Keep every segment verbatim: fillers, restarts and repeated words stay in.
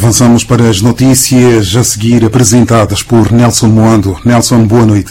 Avançamos para as notícias a seguir apresentadas por Nelson Moando. Nelson, boa noite.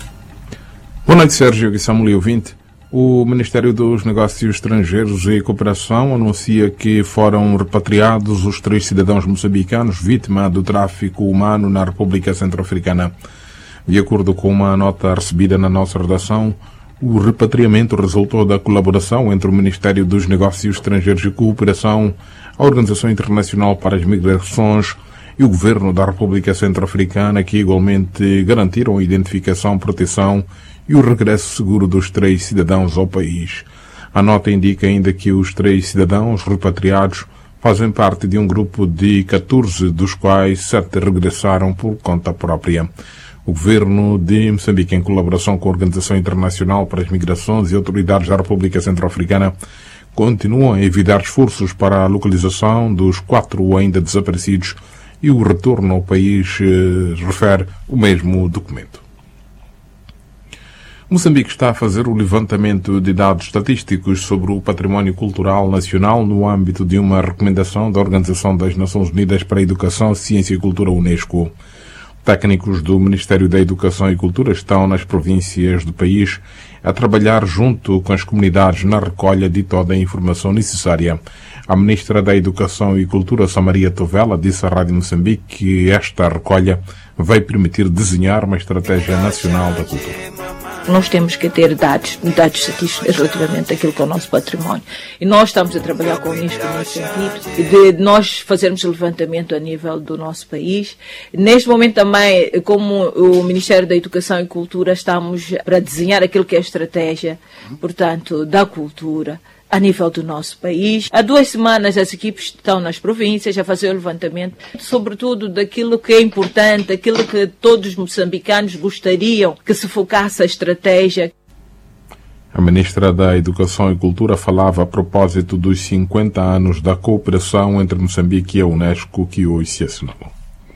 Boa noite, Sérgio e Samuel ouvinte. O Ministério dos Negócios Estrangeiros e Cooperação anuncia que foram repatriados os três cidadãos moçambicanos vítimas do tráfico humano na República Centro-Africana. De acordo com uma nota recebida na nossa redação, o repatriamento resultou da colaboração entre o Ministério dos Negócios Estrangeiros e Cooperação, a Organização Internacional para as Migrações e o Governo da República Centro-Africana, que igualmente garantiram a identificação, proteção e o regresso seguro dos três cidadãos ao país. A nota indica ainda que os três cidadãos repatriados fazem parte de um grupo de catorze, dos quais sete regressaram por conta própria. O Governo de Moçambique, em colaboração com a Organização Internacional para as Migrações e autoridades da República Centro-Africana, continuam a envidar esforços para a localização dos quatro ainda desaparecidos e o retorno ao país, eh, refere o mesmo documento. Moçambique está a fazer o levantamento de dados estatísticos sobre o património cultural nacional no âmbito de uma recomendação da Organização das Nações Unidas para a Educação, Ciência e Cultura, UNESCO. Técnicos do Ministério da Educação e Cultura estão nas províncias do país a trabalhar junto com as comunidades na recolha de toda a informação necessária. A Ministra da Educação e Cultura, Samaria Tovela, disse à Rádio Moçambique que esta recolha vai permitir desenhar uma estratégia nacional da cultura. Nós temos que ter dados, dados estatísticos relativamente àquilo que é o nosso património. E nós estamos a trabalhar com isto nesse sentido, de nós fazermos o levantamento a nível do nosso país. Neste momento também, como o Ministério da Educação e Cultura, estamos para desenhar aquilo que é a estratégia, portanto, da cultura a nível do nosso país. Há duas semanas as equipes estão nas províncias a fazer o levantamento, sobretudo daquilo que é importante, aquilo que todos os moçambicanos gostariam que se focasse a estratégia. A Ministra da Educação e Cultura falava a propósito dos cinquenta anos da cooperação entre Moçambique e a Unesco, que hoje se assinalou.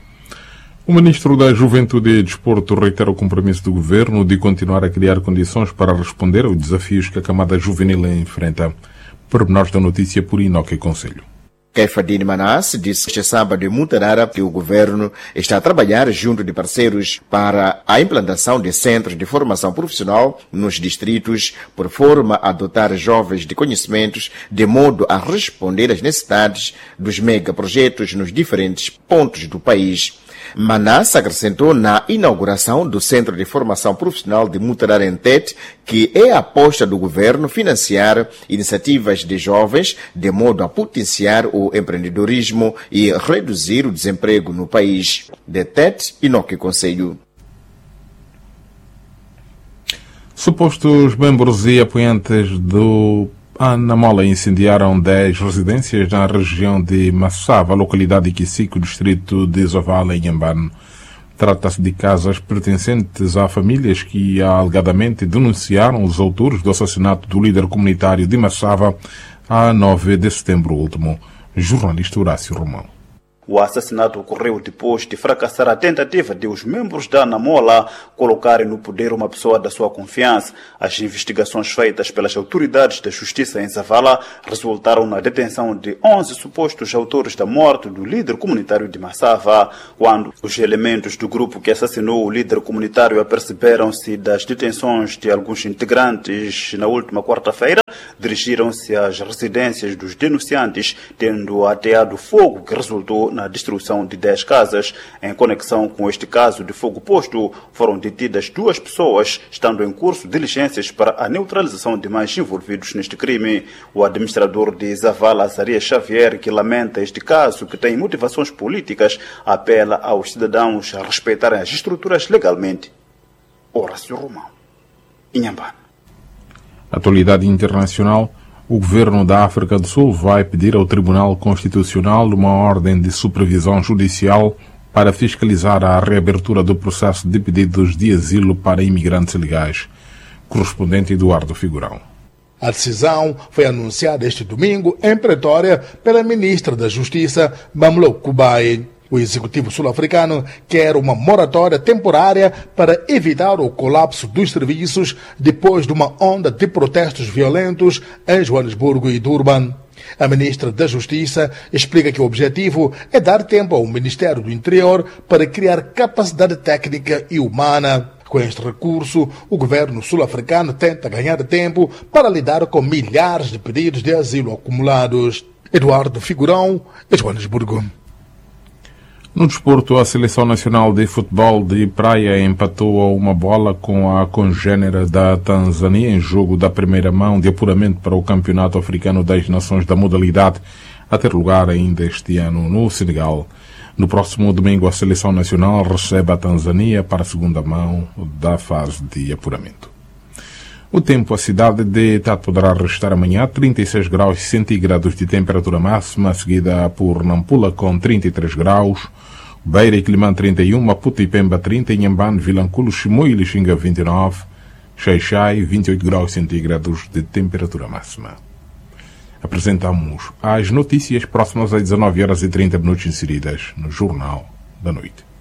O Ministro da Juventude e Desporto reitera o compromisso do Governo de continuar a criar condições para responder aos desafios que a camada juvenil enfrenta. Pormenores da notícia por Inoque Conselho. Kefadine Manasse disse este sábado em Mutarara que o governo está a trabalhar junto de parceiros para a implantação de centros de formação profissional nos distritos, por forma a dotar jovens de conhecimentos de modo a responder às necessidades dos megaprojetos nos diferentes pontos do país. Manasse acrescentou na inauguração do Centro de Formação Profissional de Mutararentete que é a aposta do governo financiar iniciativas de jovens de modo a potenciar o empreendedorismo e reduzir o desemprego no país. De Tete, Inoque Conselho. Supostos membros e apoiantes do Anamola incendiaram dez residências na região de Massava, localidade de Quisico, distrito de Zovala, em Inhambane. Trata-se de casas pertencentes a famílias que alegadamente denunciaram os autores do assassinato do líder comunitário de Massava a nove de setembro último. Jornalista Horácio Romão. O assassinato ocorreu depois de fracassar a tentativa de os membros da Anamola colocarem no poder uma pessoa da sua confiança. As investigações feitas pelas autoridades da justiça em Zavala resultaram na detenção de onze supostos autores da morte do líder comunitário de Massava. Quando os elementos do grupo que assassinou o líder comunitário aperceberam-se das detenções de alguns integrantes na última quarta-feira, dirigiram-se às residências dos denunciantes, tendo ateado fogo que resultou na destruição de dez casas. Em conexão com este caso de fogo posto, foram detidas duas pessoas, estando em curso diligências para a neutralização de mais envolvidos neste crime. O administrador de Zavala, Azarias Xavier, que lamenta este caso, que tem motivações políticas, apela aos cidadãos a respeitarem as estruturas legalmente. Horácio Romão, Inhambane. Atualidade internacional. O governo da África do Sul vai pedir ao Tribunal Constitucional uma ordem de supervisão judicial para fiscalizar a reabertura do processo de pedidos de asilo para imigrantes ilegais. Correspondente Eduardo Figurão. A decisão foi anunciada este domingo em Pretória pela ministra da Justiça, Mamlok Kubayi. O executivo sul-africano quer uma moratória temporária para evitar o colapso dos serviços depois de uma onda de protestos violentos em Joanesburgo e Durban. A ministra da Justiça explica que o objetivo é dar tempo ao Ministério do Interior para criar capacidade técnica e humana. Com este recurso, o governo sul-africano tenta ganhar tempo para lidar com milhares de pedidos de asilo acumulados. Eduardo Figurão, Joanesburgo. No desporto, a Seleção Nacional de Futebol de Praia empatou a uma bola com a congênera da Tanzânia em jogo da primeira mão de apuramento para o Campeonato Africano das Nações da modalidade, a ter lugar ainda este ano no Senegal. No próximo domingo, a Seleção Nacional recebe a Tanzânia para a segunda mão da fase de apuramento. O tempo, a cidade de Tete poderá registrar amanhã trinta e seis graus centígrados de temperatura máxima, seguida por Nampula com trinta e três graus, Beira e Quilimane trinta e um, Maputo e Pemba trinta, Inhambane, Vilanculo, Chimoio e Lixinga vinte e nove, Xai-Xai vinte e oito graus centígrados de temperatura máxima. Apresentamos as notícias próximas às dezanove horas e trinta minutos inseridas no Jornal da Noite.